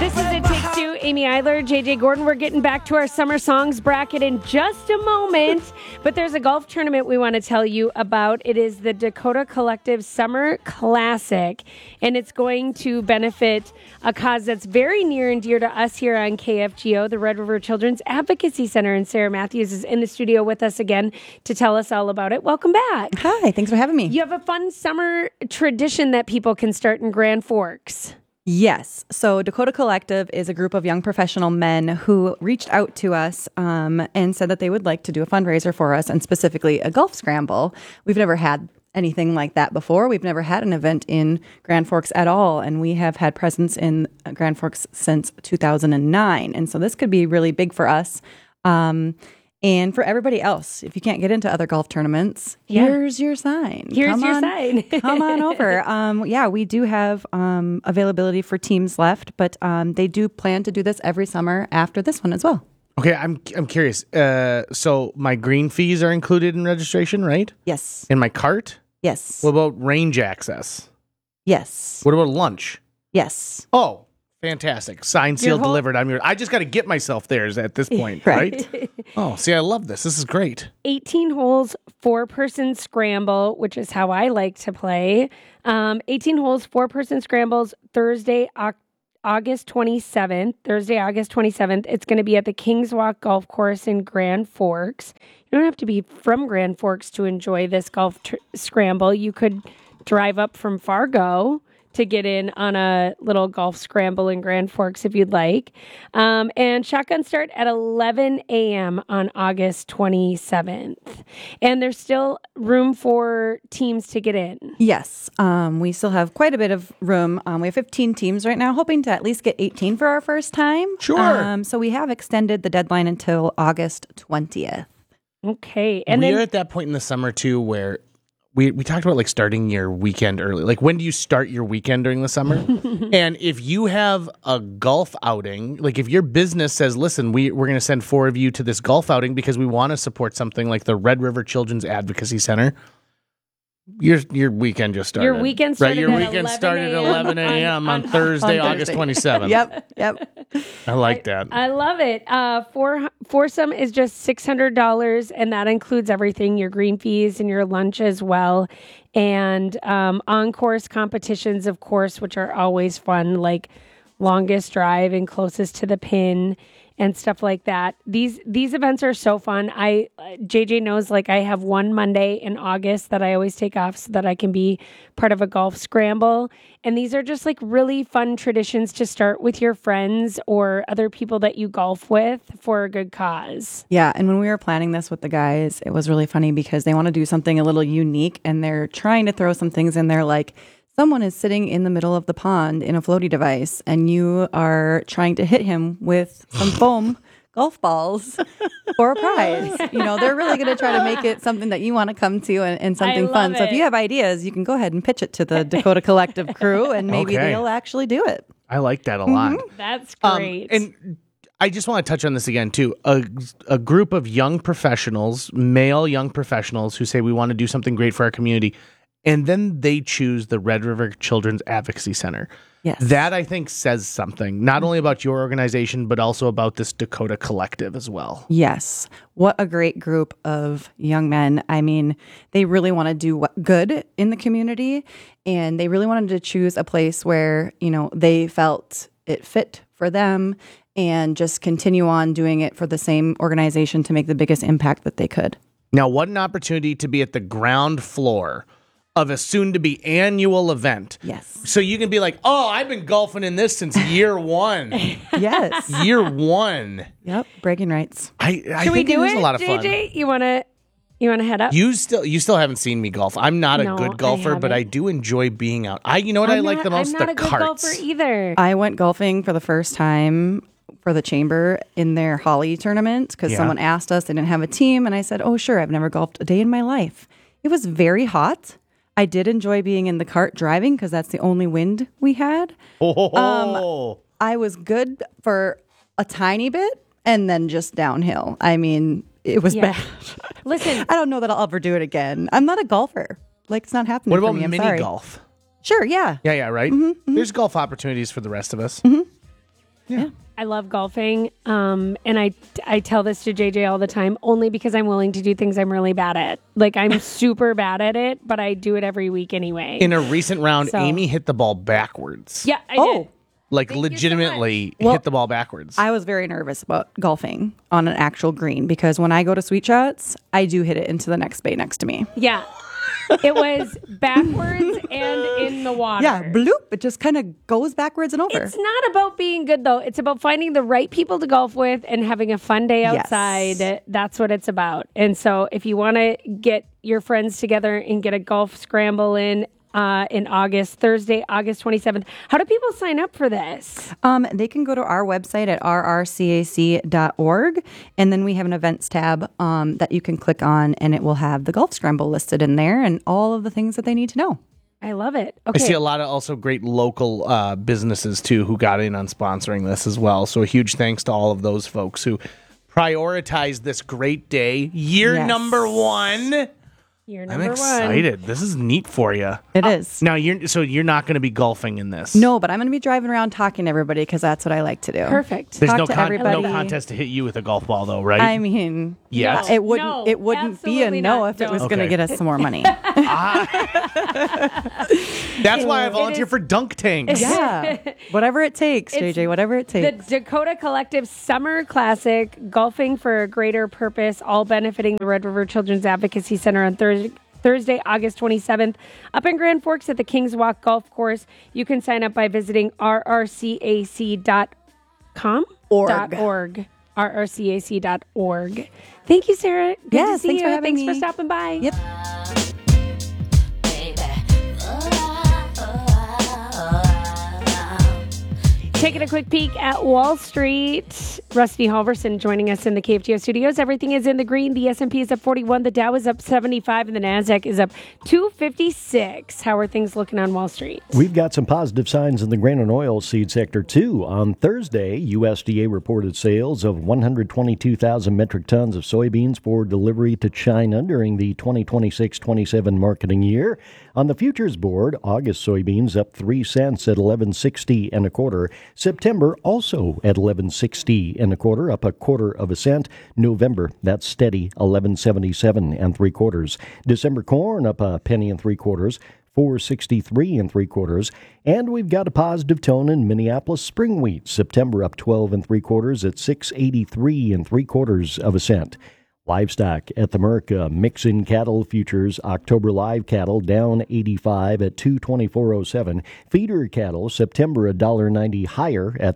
This is It Takes Two. Amy Eiler, JJ Gordon. We're getting back to our Summer Songs bracket in just a moment. But there's a golf tournament we want to tell you about. It is the Dakota Collective Summer Classic. And it's going to benefit a cause that's very near and dear to us here on KFGO, the Red River Children's Advocacy Center. And Sarah Matthews is in the studio with us again to tell us all about it. Welcome back. Hi, thanks for having me. You have a fun summer tradition that people can start in Grand Forks. Yes. So Dakota Collective is a group of young professional men who reached out to us and said that they would like to do a fundraiser for us, and specifically a golf scramble. We've never had anything like that before. We've never had an event in Grand Forks at all, and we have had presence in Grand Forks since 2009. And so this could be really big for us. And for everybody else, if you can't get into other golf tournaments, here's your sign. Here's your sign. Come on over. We do have availability for teams left, but they do plan to do this every summer after this one as well. Okay, I'm curious. So my green fees are included in registration, right? Yes. In my cart? Yes. What about range access? Yes. What about lunch? Yes. Oh, fantastic. Signed, sealed, delivered. I just got to get myself there at this point, right? Oh, see, I love this. This is great. 18 holes, 4-person scramble, which is how I like to play. 18 holes, 4-person scrambles, Thursday, August 27th. It's going to be at the Kings Walk Golf Course in Grand Forks. You don't have to be from Grand Forks to enjoy this golf scramble. You could drive up from Fargo to get in on a little golf scramble in Grand Forks if you'd like. And shotgun start at 11 a.m. on August 27th. And there's still room for teams to get in. Yes. We still have quite a bit of room. We have 15 teams right now, hoping to at least get 18 for our first time. Sure. So we have extended the deadline until August 20th. Okay. And we're at that point in the summer, too, where we talked about like starting your weekend early. Like, when do you start your weekend during the summer? And if you have a golf outing, like if your business says, listen, we're going to send 4 of you to this golf outing because we want to support something like the Red River Children's Advocacy Center, your weekend just started. Your weekend started, right? Your weekend started at 11 a.m. on Thursday, August 27th. Yep. I like that. I love it. Foursome is just $600, and that includes everything, your green fees and your lunch as well. And on-course competitions, of course, which are always fun, like longest drive and closest to the pin and stuff like that. These events are so fun. JJ knows, like, I have one Monday in August that I always take off so that I can be part of a golf scramble. And these are just like really fun traditions to start with your friends or other people that you golf with for a good cause. Yeah, and when we were planning this with the guys, it was really funny because they want to do something a little unique, and they're trying to throw some things in there like someone is sitting in the middle of the pond in a floaty device, and you are trying to hit him with some foam golf balls for a prize. They're really going to try to make it something that you want to come to and something fun. So if you have ideas, you can go ahead and pitch it to the Dakota Collective crew, and maybe they'll actually do it. I like that a lot. That's great. And I just want to touch on this again, too. A group of young professionals, male young professionals, who say we want to do something great for our community, and then they choose the Red River Children's Advocacy Center. Yes. That, I think, says something, not only about your organization, but also about this Dakota Collective as well. Yes. What a great group of young men. I mean, they really want to do good in the community, and they really wanted to choose a place where, they felt it fit for them, and just continue on doing it for the same organization to make the biggest impact that they could. Now, what an opportunity to be at the ground floor of a soon-to-be annual event. Yes. So you can be like, oh, I've been golfing in this since year one. Yes. Year one. Yep. Bragging rights. I Should think we do it is it, a lot of JJ? fun. You want to head up? You still haven't seen me golf. I'm not a good golfer, but I do enjoy being out. I like the most? I'm not the a good carts. golfer either. I went golfing for the first time for the chamber in their Holly tournament because someone asked us. They didn't have a team, and I said, oh, sure, I've never golfed a day in my life. It was very hot. I did enjoy being in the cart driving because that's the only wind we had. I was good for a tiny bit and then just downhill. I mean, it was bad. Listen, I don't know that I'll ever do it again. I'm not a golfer. Like, it's not happening What for about me. I'm mini sorry. golf? Sure, yeah. Yeah, right? There's golf opportunities for the rest of us. I love golfing, and I tell this to JJ all the time, only because I'm willing to do things I'm really bad at. Like, I'm super bad at it, but I do it every week anyway. In a recent round, So- Amy hit the ball backwards. Yeah, I did. Like, Thank you so legitimately much. hit the ball backwards. I was very nervous about golfing on an actual green because when I go to Sweet Shots, I do hit it into the next bay next to me. Yeah. It was backwards and in the water. Yeah, bloop. It just kind of goes backwards and over. It's not about being good, though. It's about finding the right people to golf with and having a fun day outside. Yes. That's what it's about. And so if you want to get your friends together and get a golf scramble in August, Thursday, August 27th, how do people sign up for this? They can go to our website at rrcac.org, and then we have an events tab that you can click on, and it will have the golf scramble listed in there and all of the things that they need to know. I love it. I Okay. see a lot of also great local businesses, too, who got in on sponsoring this as well. So a huge thanks to all of those folks who prioritized this great day. Year Yes. number 1. You're I'm number one. excited. This is neat for you. It is. Now, you're not going to be golfing in this. No, but I'm going to be driving around talking to everybody because that's what I like to do. Perfect. There's talk no, to everybody. no contest to hit you with a golf ball, though, right? I mean, Yes. it wouldn't. No, it wouldn't be a absolutely no not. if it was Don't. going to Okay. get us some more money. That's why I volunteer is- for dunk tanks. Yeah, whatever it takes, It's JJ. Whatever it The takes. Dakota Collective Summer Classic, Golfing for a Greater Purpose, all benefiting the Red River Children's Advocacy Center on Thursday, August 27th, up in Grand Forks at the Kings Walk Golf Course. You can sign up by visiting rrcac.com? Org. rrcac.org. Thank you, Sarah. Good Yes, to see thanks you. for having Thanks for me. stopping by. Yep. Taking a quick peek at Wall Street. Rusty Halverson joining us in the KFGO studios. Everything is in the green. The S&P is up 41. The Dow is up 75. And the NASDAQ is up 256. How are things looking on Wall Street? We've got some positive signs in the grain and oilseed sector, too. On Thursday, USDA reported sales of 122,000 metric tons of soybeans for delivery to China during the 2026-27 marketing year. On the futures board, August soybeans up 3 cents at 11.60 and a quarter. September also at 11.60 and a quarter, up a quarter of a cent. November, that's steady, 11.77 and 3/4. December corn up a penny and 3/4. 4.63 and 3/4, and we've got a positive tone in Minneapolis spring wheat. September up 12 and 3/4 at 6.83 and 3/4 of a cent. Livestock at the Merc, mix-in cattle futures, October live cattle down 85 at 224.07. Feeder cattle, September $1.90 higher at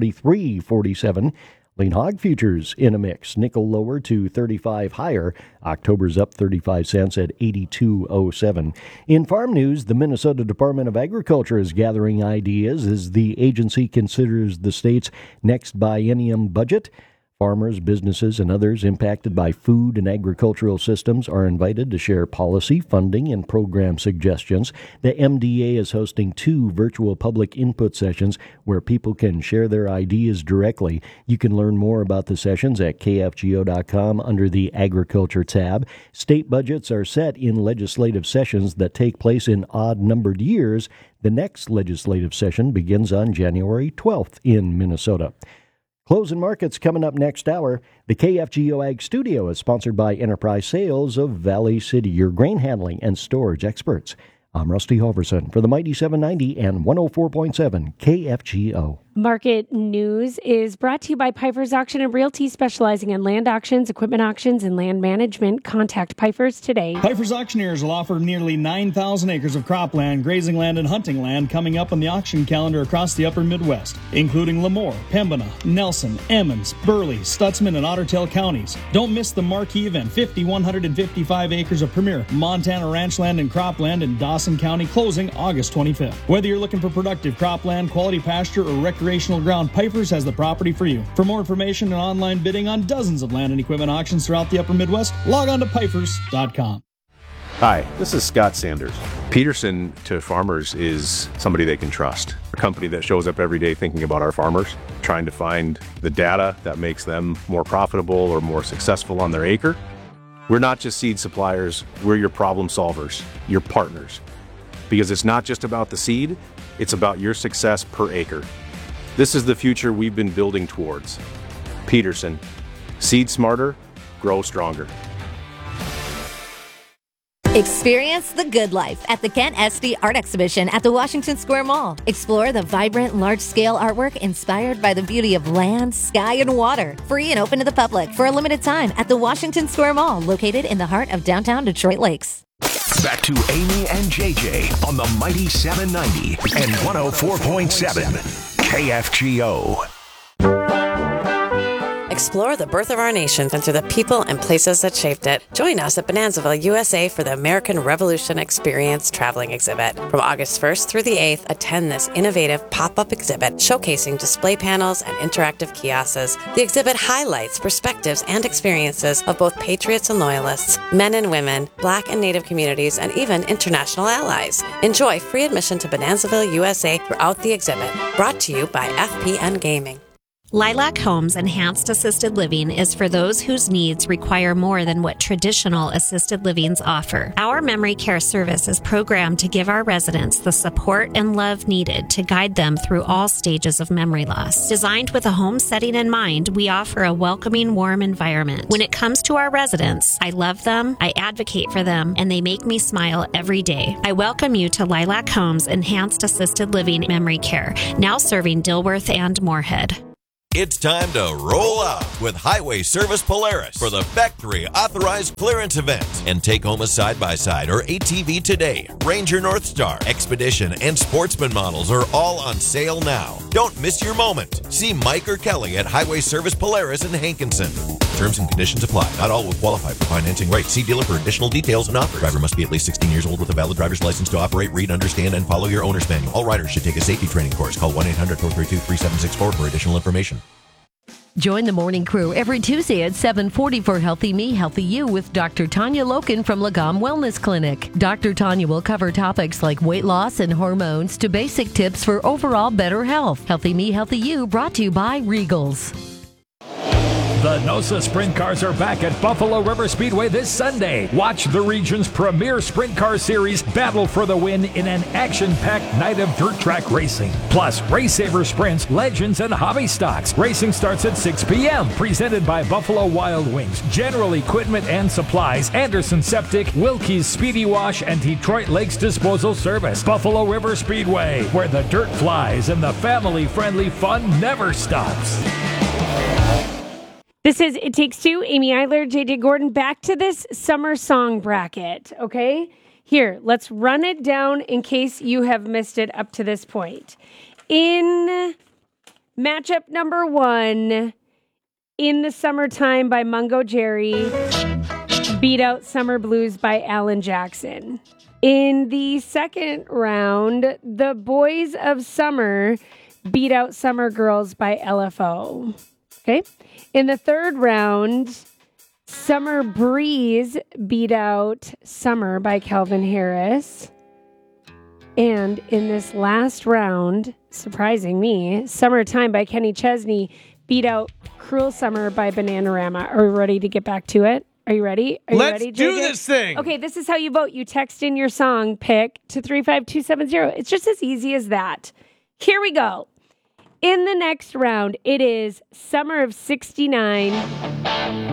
343.47. Lean hog futures in a mix, nickel lower to 35 higher. October's up 35 cents at 82.07. In farm news, the Minnesota Department of Agriculture is gathering ideas as the agency considers the state's next biennium budget. Farmers, businesses, and others impacted by food and agricultural systems are invited to share policy, funding, and program suggestions. The MDA is hosting 2 virtual public input sessions where people can share their ideas directly. You can learn more about the sessions at kfgo.com under the Agriculture tab. State budgets are set in legislative sessions that take place in odd-numbered years. The next legislative session begins on January 12th in Minnesota. Closing markets coming up next hour. The KFGO Ag Studio is sponsored by Enterprise Sales of Valley City, your grain handling and storage experts. I'm Rusty Halverson for the Mighty 790 and 104.7 KFGO. Market news is brought to you by Piper's Auction and Realty, specializing in land auctions, equipment auctions, and land management. Contact Piper's today. Piper's Auctioneers will offer nearly 9,000 acres of cropland, grazing land, and hunting land coming up on the auction calendar across the upper Midwest, including Lemoore, Pembina, Nelson, Emmons, Burley, Stutzman, and Otter Tail counties. Don't miss the marquee event, 5,155 acres of premier Montana ranch land and cropland in Dawson County, closing August 25th. Whether you're looking for productive cropland, quality pasture, or recreational ground, Piper's has the property for you. For more information and online bidding on dozens of land and equipment auctions throughout the upper Midwest, log on to pipers.com. Hi, this is Scott Sanders. Peterson to Farmers is somebody they can trust. A company that shows up every day thinking about our farmers, trying to find the data that makes them more profitable or more successful on their acre. We're not just seed suppliers, we're your problem solvers, your partners. Because it's not just about the seed, it's about your success per acre. This is the future we've been building towards. Peterson, seed smarter, grow stronger. Experience the good life at the Kent Esty Art Exhibition at the Washington Square Mall. Explore the vibrant, large-scale artwork inspired by the beauty of land, sky, and water. Free and open to the public for a limited time at the Washington Square Mall, located in the heart of downtown Detroit Lakes. Back to Amy and JJ on the Mighty 790 and 104.7 KFGO. Explore the birth of our nation and through the people and places that shaped it. Join us at Bonanzaville, USA for the American Revolution Experience Traveling Exhibit. From August 1st through the 8th, attend this innovative pop-up exhibit showcasing display panels and interactive kiosks. The exhibit highlights perspectives and experiences of both patriots and loyalists, men and women, Black and Native communities, and even international allies. Enjoy free admission to Bonanzaville, USA throughout the exhibit. Brought to you by FPN Gaming. Lilac Homes Enhanced Assisted Living is for those whose needs require more than what traditional assisted livings offer. Our memory care service is programmed to give our residents the support and love needed to guide them through all stages of memory loss. Designed with a home setting in mind, we offer a welcoming, warm environment. When it comes to our residents, I love them, I advocate for them, and they make me smile every day. I welcome you to Lilac Homes Enhanced Assisted Living Memory Care, now serving Dilworth and Moorhead. It's time to roll out with Highway Service Polaris for the Factory Authorized Clearance event and take home a side-by-side or ATV today. Ranger Northstar, Expedition, and Sportsman models are all on sale now. Don't miss your moment. See Mike or Kelly at Highway Service Polaris in Hankinson. Terms and conditions apply. Not all will qualify for financing rates. See dealer for additional details and offers. Driver must be at least 16 years old with a valid driver's license to operate, read, understand, and follow your owner's manual. All riders should take a safety training course. Call 1-800-432-3764 for additional information. Join the morning crew every Tuesday at 7:40 for Healthy Me, Healthy You with Dr. Tanya Loken from Lagom Wellness Clinic. Dr. Tanya will cover topics like weight loss and hormones to basic tips for overall better health. Healthy Me, Healthy You brought to you by Regals. The NOSA Sprint Cars are back at Buffalo River Speedway this Sunday. Watch the region's premier sprint car series battle for the win in an action-packed night of dirt track racing. Plus, Race Saver Sprints, Legends, and Hobby Stocks. Racing starts at 6 p.m. Presented by Buffalo Wild Wings, General Equipment and Supplies, Anderson Septic, Wilkie's Speedy Wash, and Detroit Lakes Disposal Service. Buffalo River Speedway, where the dirt flies and the family-friendly fun never stops. This is It Takes Two. Amy Eiler, JJ Gordon, back to this summer song bracket, okay? Here, let's run it down in case you have missed it up to this point. In matchup number 1, In the Summertime by Mungo Jerry beat out Summer Blues by Alan Jackson. In the second round, The Boys of Summer beat out Summer Girls by LFO, okay? In the third round, Summer Breeze beat out Summer by Calvin Harris. And in this last round, surprising me, Summertime by Kenny Chesney beat out Cruel Summer by Bananarama. Are we ready to get back to it? Are you ready? Are you Let's ready, do JJ? this thing. Okay, this is how you vote. You text in your song pick to 35270. It's just as easy as that. Here we go. In the next round, it is Summer of 69